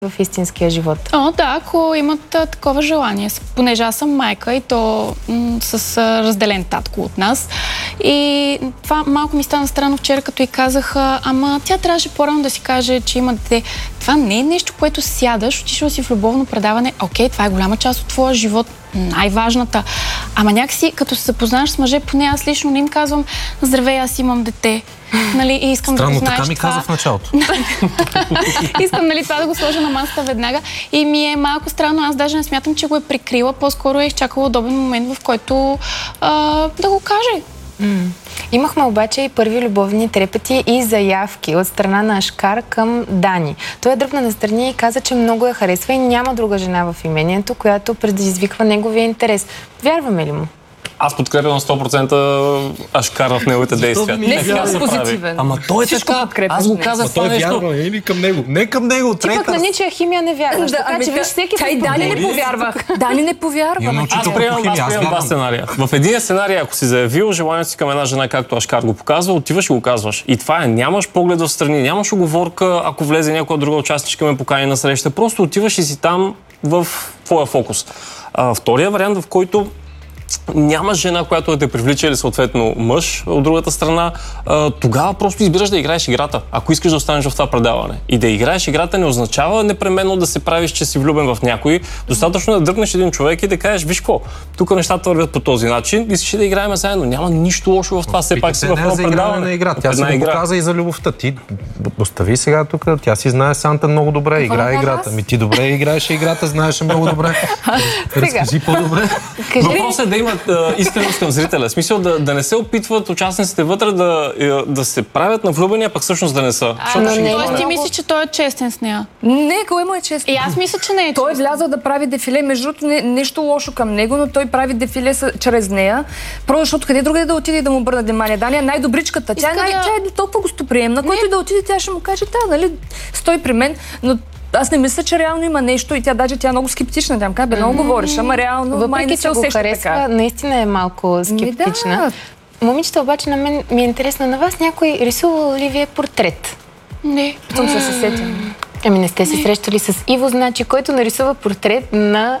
в истинския живот? Да, ако имат такова желание. Понеже аз съм майка и то с разделен татко от нас. И това малко ми стана странно вчера, като и казаха, ама тя трябваше по-рано да си каже, че има дете. Това не е нещо, което сядаш, отишла си в любовно предаване. Окей, това е голяма част от твоя живот, най-важната. Ама някакси, като се запознаеш с мъже, поне аз лично не им казвам, здравей, аз имам дете. Нали, и искам странно, да го знаеш така ми това. каза в началото. Искам, нали, това да го сложа на масата веднага. И ми е малко странно. Аз даже не смятам, че го е прикрила. По-скоро е изчакала удобен момент, в който да го каже. Имахме обаче и първи любовни трепети и заявки от страна на Ашкар към Дани. Той дръпна настрани и каза, че много я харесва и няма друга жена в имението, която предизвиква неговия интерес. Вярваме ли му? Аз подкрепям на 100% Ашкар в неговите действия. Не си позитивен. Ама той е така. Аз го казах това нещо. Той вярва или към него? Не към него. Ти пък на ничия химия не вярваш. Така че виж всеки Тя и Дани не повярва. Дани не повярва. Аз приемам два сценария. В един сценарий, ако си заявил желанието си към една жена, както Ашкар го показва, отиваш и го казваш. И това е. Нямаш поглед в страни, нямаш уговорка, ако влезе някоя друга участничка ме покани на среща. Просто отиваш и си там в твоя фокус. Втория вариант, в който няма жена, която да те привлича или съответно мъж от другата страна, тогава просто избираш да играеш играта, ако искаш да останеш в това предаване. И да играеш играта не означава непременно да се правиш, че си влюбен в някой. Достатъчно да дръпнеш един човек и да кажеш, виж какво, тук нещата вървят по този начин, искаш да играем заедно. Няма нищо лошо в това, все пак си в едно предаване. На игра. Тя си го показа и за любовта. Ти остави сега тук, тя си знае Санта много добре, играе играта. Ти добре играеш играта, знаеш много добре. Разкажи по-добре. Въпросът е да имат искреност към зрителя. В смисъл да не се опитват участниците вътре да се правят на влюбени, а пък всъщност да не са. Тоест ти мислиш, че той е честен с нея? Не, кой му е честен? И аз мисля, че не е честен. Той е влязъл да прави дефиле, между другото нещо лошо към него, но той прави дефиле чрез нея. Просто защото къде другаде да отиде и да му обърне внимание? Дани е най-добричката. Тя е толкова гостоприемна, който и да отиде, тя ще му каже, нали, стой при мен, но аз не мисля, че реално има нещо и тя е много скептична. Тя казва, много говориш, ама реално май не се усеща харесва, така. наистина е малко скептична. Момичета, обаче на мен ми е интересно, на вас някой рисувал ли ви е портрет? Не. Съм се сетила. Ами не сте се срещали с Иво, значи, който нарисува портрет на...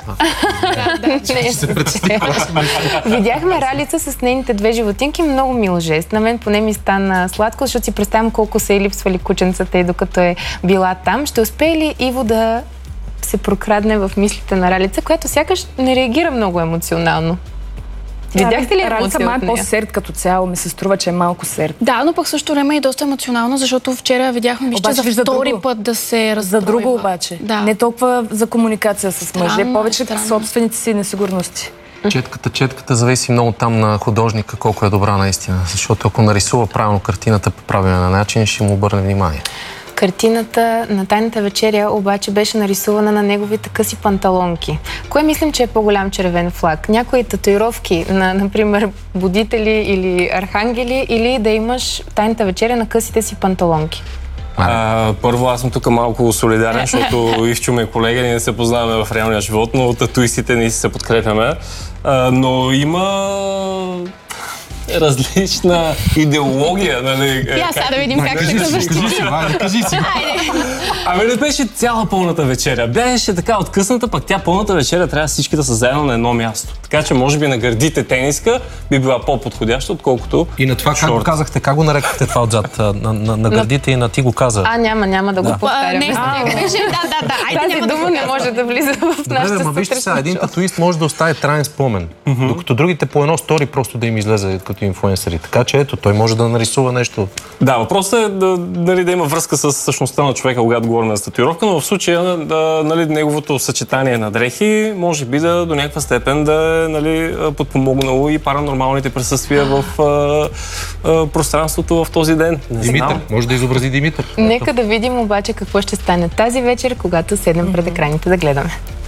Видяхме Ралица с нейните две животинки, много мил жест. На мен поне ми стана сладко, защото си представям колко са и липсвали кученцата и докато е била там. Ще успее ли Иво да се прокрадне в мислите на Ралица, която сякаш не реагира много емоционално? Видяхте ли Ралица май е по-серд като цяло, ми се струва, че е малко серд. Да, но пък също време е доста емоционално, защото вчера видяхме вижте за втори път да се разстройва. За друго обаче. Да. Не толкова за комуникация с мъже, повече собствените си несигурности. Четката зависи много там на художника, колко е добра наистина. Защото ако нарисува правилно картината по правилен начин, ще му обърне внимание. Картината на Тайната вечеря обаче беше нарисувана на неговите къси панталонки. Кое мислим, че е по-голям червен флаг? Някои татуировки на, например, будители или архангели, или да имаш Тайната вечеря на късите си панталонки? Първо, аз съм тук малко солидарен, защото Ивчо ме е колега, ние не се познаваме в реалния живот, но татуистите ние се подкрепяме. Но има различна идеология, нали? Сега да видим как ще го защити. Кажи си. Ами не беше цяла пълната вечеря. Беше така откъсната, пък тя пълната вечеря трябва всички да са заедно на едно място. Така че може би на гърдите тениска би била по-подходяща, отколкото и на това, как го казахте, как го нарекахте това отзад? На гърдите и на ти го каза. Няма да го повтарям. Тази дума не може да влиза в нашата сътрудничество. Вижте сега, един татуист може да остави траен спомен, докато другите по едно стори просто да им излезе като инфлуенсъри. Така че ето, той може да нарисува нещо. Да, въпросът е да има връзка с същността на човека, когато говорим за татуировка, но в случая неговото съчетание на дрехи може би до някаква степен да е подпомогнало и паранормалните присъствия в пространството в този ден. Димитър, може да изобрази Димитър. Нека да видим обаче какво ще стане тази вечер, когато седнем пред екраните да гледаме.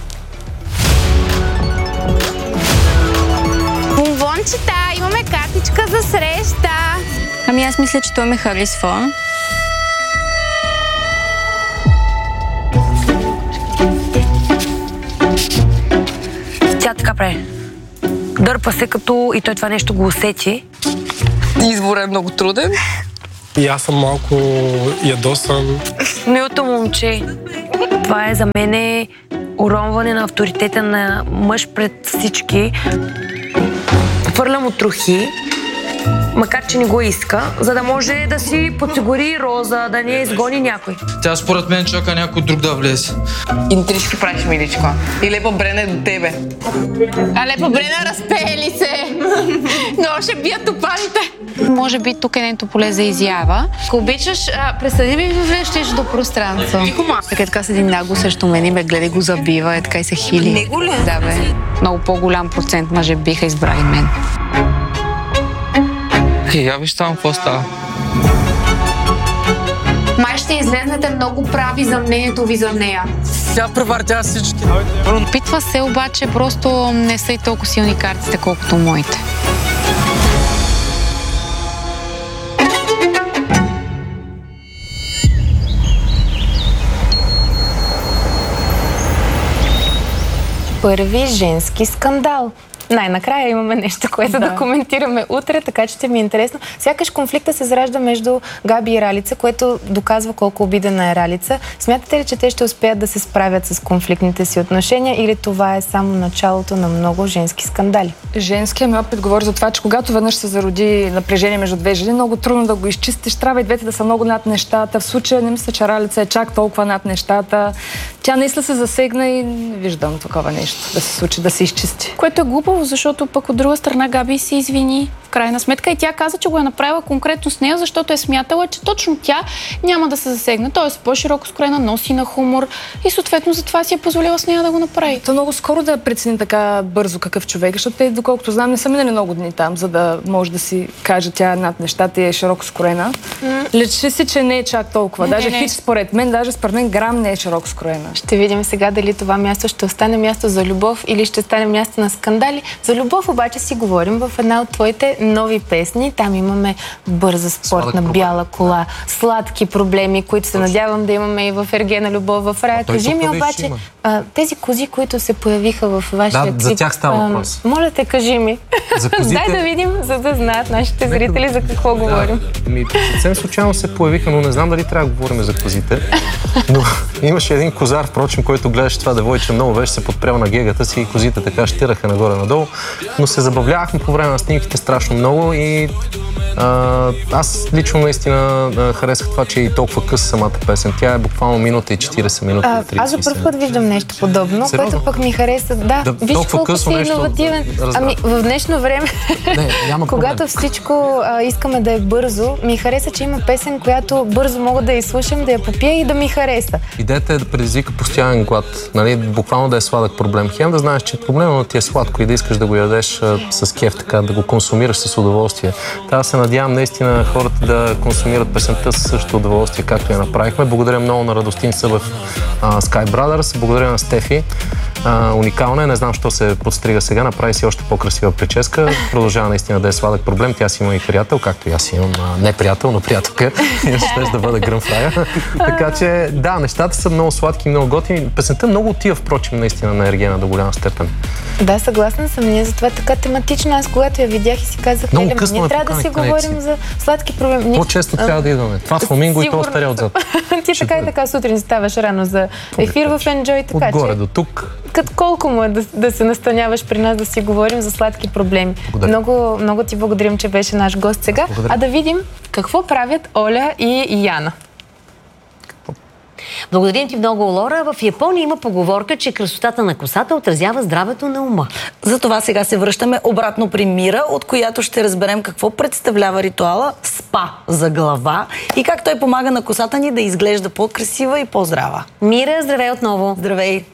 Бомбончета, имаме картичка за среща. Ами аз мисля, че той ме харесва. Тя така прави. Дърпа се като и той това нещо го усети. Изборът е много труден. И аз съм малко ядосан. Милото момче. Това е за мен уронване на авторитета на мъж пред всички. Хвърлям от трохи, макар че не го иска, за да може да си подсигури Роза, да не изгони някой. Тя според мен чака някой друг да влезе. Интрижки правиш, миличко. И Лепа Брене до тебе. А Лепа Брене, разпели се! Но ще бият топаните. Може би тук е нето поле за изява. Ако обичаш, представи ми влезеш до пространство. Така седи нагло срещу мен и ме гледа и го забива, така и се хили. Него ли? Да, бе. Много по-голям процент мъже биха избрали мен. Я виж там какво става. Май ще излезнете много прави за мнението ви за нея. Тя превъртя всички. Опитва се, обаче просто не са и толкова силни картите, колкото моите. Първи женски скандал. Най-накрая имаме нещо, което да коментираме утре, така че ще ми е интересно. Сякаш конфликта се заражда между Габи и Ралица, което доказва колко обидена е Ралица. Смятате ли, че те ще успеят да се справят с конфликтните си отношения или това е само началото на много женски скандали? Женският ми опит говори за това, че когато веднъж се зароди напрежение между две жени, много трудно да го изчистиш. Трябва и двете да са много над нещата. В случая не мисля, че Ралица е чак толкова над нещата. Тя наистина се засегна и не виждам такова нещо да се случи, да се изчисти. Което е глупаво, защото пък от друга страна Габи се извини в крайна сметка и тя каза, че го е направила конкретно с нея, защото е смятала, че точно тя няма да се засегне. Тоест по-широко скроена, носи на хумор и съответно затова си е позволила с нея да го направи. То много скоро да прецени така бързо какъв човек, защото те, доколкото знам, не са минали много дни там, за да може да си каже тя е над нещата и е широко скроена. Лечи си, че не е чак толкова. Даже хич според мен, грам не е широко скроена. Ще видим сега дали това място ще остане място за любов или ще стане място на скандали. За любов обаче си говорим в една от твоите нови песни. Там имаме бърза спортна бяла кола, сладки проблеми, които се надявам да имаме и в Ергена любов в рая. Кажи ми обаче, тези кози, които се появиха в вашия клип... Да, за тях става въпрос. Моля те, кажи ми. Дай да видим, за да знаят нашите зрители за какво говорим. Съвсем случайно се появиха, но не знам дали трябва да говорим за козите. Но имаше един козар, впрочем, който гледаше това девойче много, беше се подпрял на гегата си и козите така щираха нагоре-надолу. Но се забавлявахме по време на снимките страшно много и аз лично наистина харесах това, че е и толкова къса самата песен. Тя е буквално минута и 40 минути. Аз за първ път виждам нещо подобно, което пък ми хареса. Да, виж колко си иновативен. Ами в днешно време, когато всичко искаме да е бързо, ми хареса, че има песен, която бързо мога да я изслушам, да я попия и да ми хареса. Идеята е да предизвика постоянен глад, нали? Буквално да е сладък проблем. Хем да знаеш, че проблемът ти е сладко и да искаш да го ядеш с кеф, така, да го консумираш с удоволствие. Трябва да се надявам наистина хората да консумират песента със същото удоволствие, както я направихме. Благодаря много на Радостин Събев, Sky Brothers, благодаря на Стефи. Уникална е, не знам, що се подстрига сега, направи си още по-красива прическа. Продължава наистина да е сладък проблем. Тя си има и приятел, както и аз имам не приятел, но приятелка. И ще да бъда гръм в рая. Така че, да, нещата са много сладки, много готини. Песента много отива, впрочем, наистина на Ергена до голяма степен. Да, съгласна съм. Ние затова така тематично. Аз когато я видях и си казах, ние трябва да си говорим за сладки проблеми. По-често трябва да идваме. Това фламинго и то старе отзад. Ти така и така сутрин ставаш рано за ефир в Enjoy, така че... Отгоре до тук. Колко му е да се настаняваш при нас да си говорим за сладки проблеми. Много, много ти благодарим, че беше наш гост сега. А да видим какво правят Оля и Яна. Благодарим ти много, Лора. В Япония има поговорка, че красотата на косата отразява здравето на ума. Затова сега се връщаме обратно при Мира, от която ще разберем какво представлява ритуала спа за глава и как той помага на косата ни да изглежда по-красива и по-здрава. Мира, здравей отново. Здравей.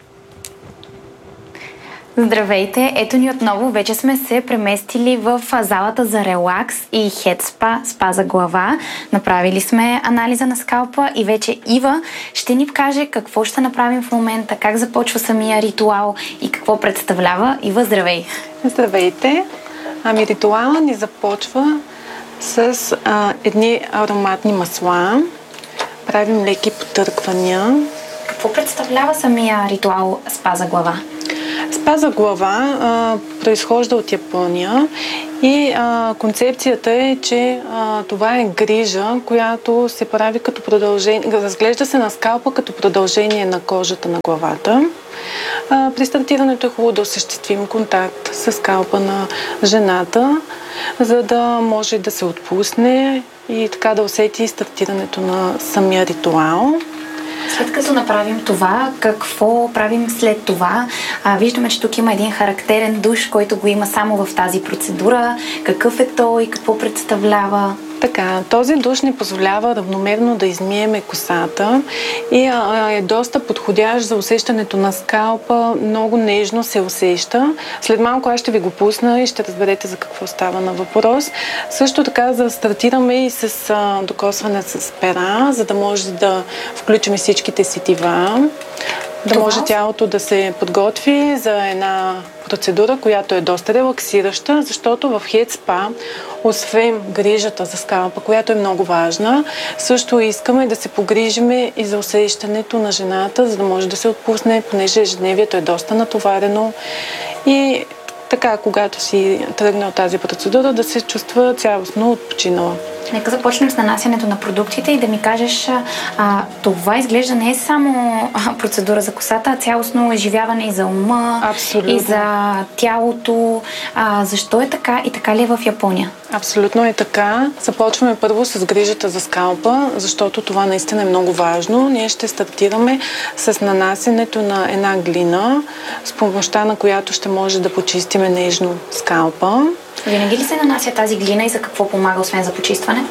Здравейте! Ето ни отново. Вече сме се преместили в залата за релакс и хед спа за глава. Направили сме анализа на скалпа и вече Ива ще ни покаже какво ще направим в момента, как започва самия ритуал и какво представлява. Ива, здравей! Здравейте! Ами ритуала ни започва с едни ароматни масла. Правим леки потърквания. Какво представлява самия ритуал спа за глава? Спа за глава произхожда от Япония И концепцията е, че това е грижа, която се прави като продължение, разглежда се на скалпа като продължение на кожата на главата. При стартирането е хубаво да осъществим контакт с скалпа на жената, за да може да се отпусне и така да усети стартирането на самия ритуал. След като направим това, какво правим след това? Виждаме, че тук има един характерен душ, който го има само в тази процедура. Какъв е той и какво представлява? Така, този душ ни позволява равномерно да измиеме косата и е доста подходящ за усещането на скалпа. Много нежно се усеща. След малко аз ще ви го пусна и ще разберете за какво става на въпрос. Също така, за да стартираме и с докосване с пера, за да може да включим всичките сетива, да може тялото да се подготви за една процедура, която е доста релаксираща, защото в Head Spa, освен грижата за скалпа, която е много важна, също искаме да се погрижиме и за усещането на жената, за да може да се отпусне, понеже ежедневието е доста натоварено и така, когато си тръгне от тази процедура, да се чувства цялостно отпочинала. Нека започнем с нанасянето на продуктите и да ми кажеш, това изглежда не е само процедура за косата, а цялостно еживяване и за ума, абсолютно, и за тялото. Защо е така и така ли е в Япония? Абсолютно е така. Започваме първо с грижата за скалпа, защото това наистина е много важно. Ние ще стартираме с нанасянето на една глина, с помощта на която ще може да почистиме нежно скалпа. Винаги ли се нанася тази глина и за какво помага, освен за почистване?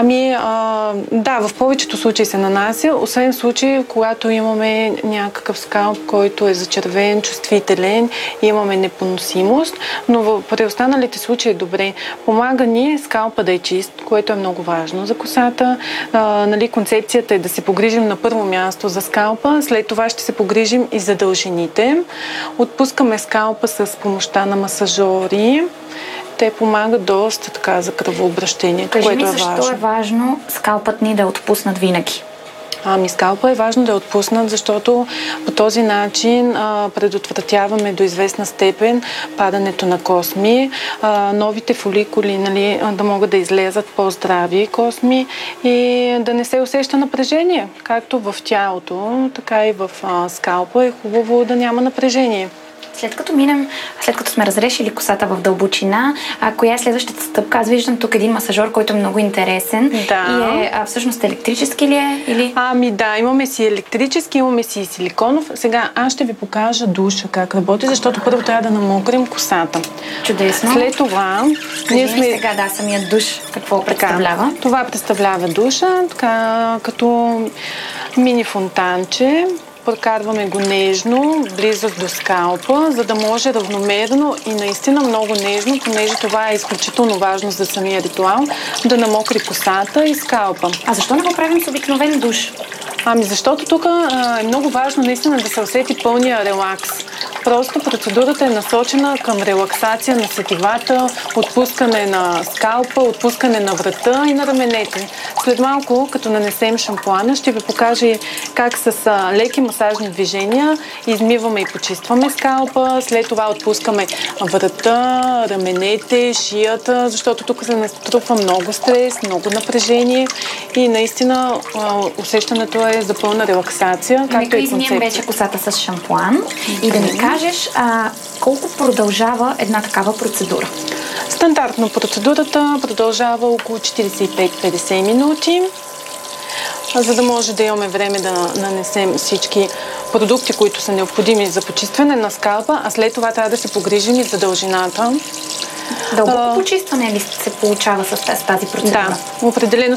Да, в повечето случаи се нанася, освен в случаи, когато имаме някакъв скалп, който е зачервен, чувствителен, имаме непоносимост, но при останалите случаи е добре. Помага ни скалпа да е чист, което е много важно за косата. Концепцията е да се погрижим на първо място за скалпа, след това ще се погрижим и за дължините. Отпускаме скалпа с помощта на масажори. Те помагат доста така за кръвообращението, което е важно. Кажи ми, защо е важно скалпът ни да е отпуснат винаги? Скалпа е важно да е отпуснат, защото по този начин предотвратяваме до известна степен падането на косми, новите фоликули, да могат да излезат по-здрави косми и да не се усеща напрежение. Както в тялото, така и в скалпа е хубаво да няма напрежение. След като сме разрешили косата в дълбочина, коя е следващата стъпка? Аз виждам тук един масажор, който е много интересен. Да. И е всъщност електрически ли е? Или? Да, имаме си електрически, имаме си и силиконов. Сега аз ще ви покажа душа как работи, защото първо трябва да намокрим косата. Чудесно. След това... Сега самият душ какво представлява? Това представлява душа, като мини фонтанче. Прокарваме го нежно, близо до скалпа, за да може равномерно и наистина много нежно, понеже това е изключително важно за самия ритуал, да намокри косата и скалпа. Защо не го правим с обикновен душ? Защото тук е много важно наистина да се усети пълния релакс. Просто процедурата е насочена към релаксация на сетивата, отпускане на скалпа, отпускане на врата и на раменете. След малко, като нанесем шампуана, ще ви покажа как с леки масажни движения измиваме и почистваме скалпа. След това отпускаме врата, раменете, шията, защото тук се натрупва много стрес, много напрежение и наистина усещането е за пълна релаксация, както и концепция. Вече косата с шампуан и да ми кажеш колко продължава една такава процедура? Стандартно процедурата продължава около 45-50 минути, за да може да имаме време да нанесем всички продукти, които са необходими за почистване на скалпа, а след това трябва да се погрижим и за дължината. Дълбоко почистване ли се получава с тази процедура? Да, определено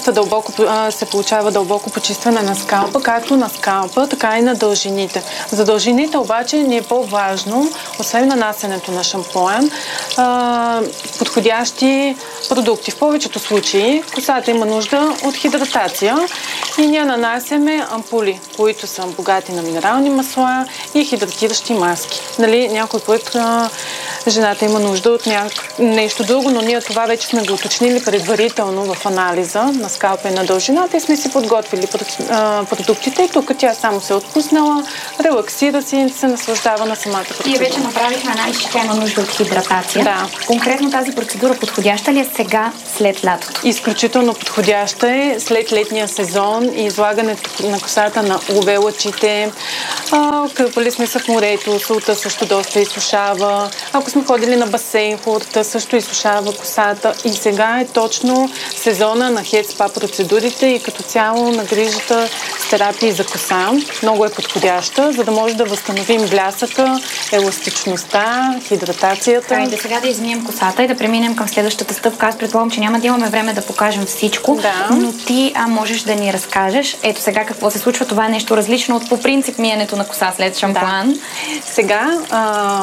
се получава дълбоко почистване на скалпа, както на скалпа, така и на дължините. За дължините обаче ни е по-важно, освен нанасянето на шампуан, подходящи продукти. В повечето случаи косата има нужда от хидратация и ние нанасяме ампули, които са богати на минерални масла и хидратиращи маски. Нали, някой път жената има нужда от нещо друго, но ние това вече сме го уточнили предварително в анализа на скалпа и на дължината и сме си подготвили продуктите. Тук тя само се е отпуснала, релаксира си и се наслаждава на самата процедура. И вече направихме анализ, че тя има нужда от хидратация. Да. Конкретно тази процедура подходяща ли е сега, след лятото? Изключително подходяща е след летния сезон и излагането на косата на UV лъчите. Кърпали сме се в морето, солта също доста изсушава. Ако сме ходили на басейн, хлорта също изсушава косата. И сега е точно сезона на Head Spa процедурите и като цяло на грижата с терапии за коса. Много е подходяща, за да може да възстановим блясъка, еластичността, хидратацията. Хайде сега да измием косата и да преминем към следващата стъпка. Аз предполагам, че няма да имаме време да покажем всичко, но ти можеш да ни разкажеш. Ето сега какво се случва. Това е нещо различно от по принцип миенето на коса след шампуан. Да. Сега